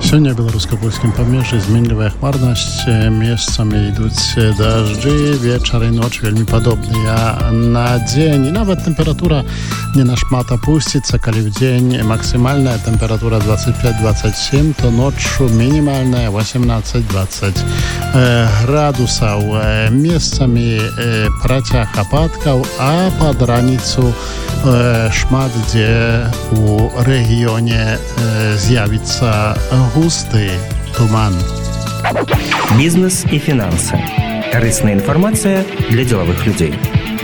Сёння беларуска-польскім памежжы зменлівая хмарнасць, месцамі ідуць дажджы, вечар і ноч вельмі падобныя на дзень. І нават тэмпература не нашмат апусціцца, калі ў дзень максімальная тэмпература 25-27, то ноччу мінімальная 18-20 градусаў. Месцамі працяг ападкаў, а пад раніцу шмат дзе у рэгіёне з'явіцца густы туман. Бизнес и финансы. Корыстная информация для деловых людей.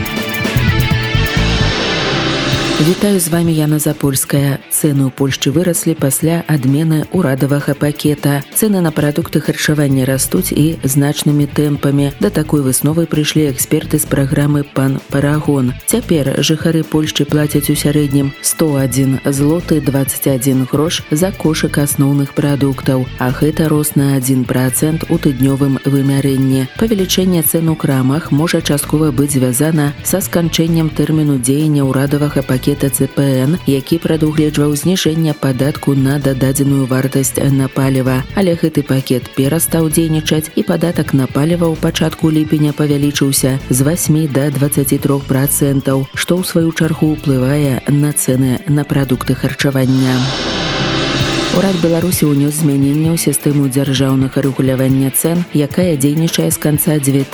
Вітаю, з вами Яна Запольская. Цэны ў Польшчы выраслі пасля адмены ўрадавага пакета. Цэны на прадукты харчавання растуць і значнымі тэмпамі. Да такой высновы прыйшлі эксперты з праграмы «Пан Парагон». Цяпер жыхары Польшчы плацяць у сярэднім 101 злоты 21 грош за кошык асноўных прадуктаў, а гэта рост на 1% у тыднёвым вымярэнні. Павелічэнне цэн у крамах можа часткова быць звязана са сканчэннем тэрміну дзеяння ўрадавага пакета ЦПН, які прадугледжваў зніжэнне падатку на дададзеную вартасць на паліва. Але гэты пакет перастаў дзейнічаць, і падатак на паліва ў пачатку ліпеня павялічыўся з 8 да 23%, што ў сваю чаргу ўплывае на цэны на прадукты харчавання. Урад Беларусі ўнёс змяненне ў сістэму дзяржаўнага рэгулявання цэн, якая дзейнічае з канца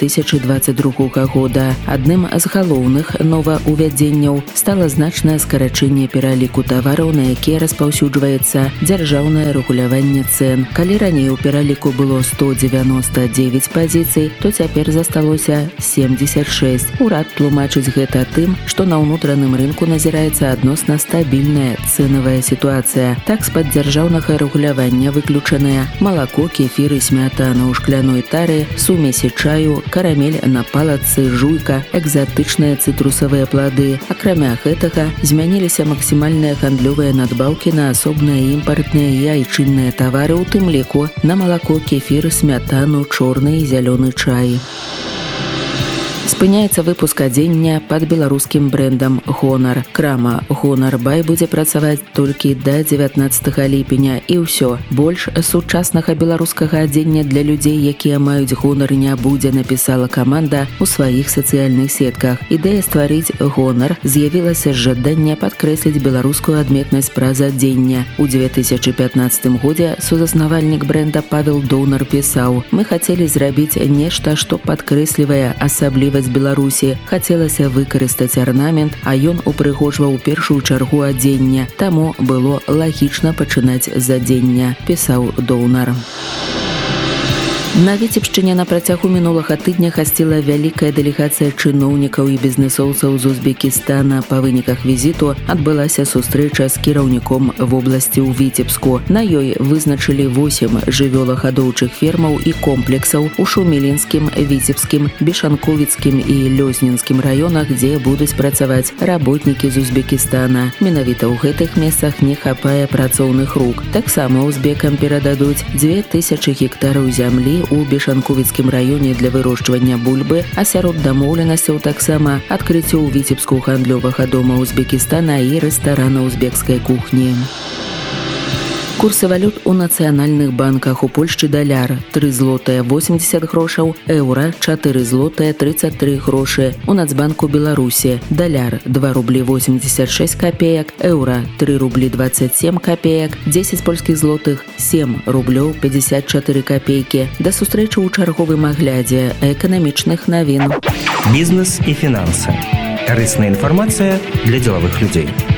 2022 года. Адным з галоўных новаўвядзенняў стала значнае скарачэнне пераліку тавараў, на якія распаўсюджваецца дзяржаўнае рэгуляванне цэн. Калі раней у пераліку было 199 пазіцый, то цяпер засталося 76. Урад тлумачыць гэта тым, што на ўнутраным рынку назіраецца адносна стабільная цэнавая сітуацыя. Так, з-пад дзяржаўнага рэгулявання выключаныя малако, кефір і смятана ў шкляной тары, сумесі чаю, карамель на палацы, жуйка, экзатычныя цытрусавыя плады. Акрамя гэтага, змяніліся максімальныя гандлёвыя надбаўкі на асобныя імпартныя і айчынныя тавары, у тым ліку на малако, кефір, смятану, чорны і зялёны чай. Спыняецца выпуск адзення пад беларускім брэндам «Гонар». Крама «Гонар Бай» будзе працаваць толькі да 19 ліпеня, і ўсё. Больш сучаснага беларускага адзення для людзей, якія маюць гонар, не будзе, напісала каманда ў сваіх сацыяльных сетках. Ідэя стварыць «Гонар» з'явілася з жадання падкрэсліць беларускую адметнасць праз адзення. У 2015 годзе сузаснавальнік брэнда Павел Доўнар пісаў: «Мы хацелі зрабіць нешта, што падкрэслівае асаблівасць Беларусі. Хацелася выкарыстаць арнамент, а ён упрыгожваў першую чаргу адзення. Таму было лагічна пачынаць з адзення», пісаў Доўнар. На Віцебшчыне на працягу мінулага тыдня гасціла вялікая дэлегацыя чыноўнікаў і бізнэсоўцаў з Узбекістана. Па выніках візіту адбылася сустрэча з кіраўніком вобласці ў Віцебску. На ёй вызначылі 8 жывёлагадоўчых фермаў і комплексаў у Шумілінскім, Віцебскім, Бешанковіцкім і Лёзнінскім раёнах, дзе будуць працаваць работнікі з Узбекістана. Менавіта ў гэтых месцах не хапае працоўных рук. Таксама узбекам перададуць 2000 гектараў зямлі у Бешанковіцкім раёне для вырошчвання бульбы, а сярод дамоўленасцяў таксама адкрыццё ў Віцебску гандлёвага дома Узбекістана і рэстарана узбекскай кухні. Курсы валют у нацыянальных банках. У Польшчы даляр 3 злотыя 80 грошаў, еўра 4 злотыя 33 грошы. У Нацбанку Беларусі даляр 2 рублі 86 копеек, еўра 3 рублі 27 копеек, 10 польскіх злотых 7 рублёў 54 копейкі. Да сустрэчы ў чарговым аглядзе эканамічных навін. Бизнес и финансы. Корыстная информация для деловых людей.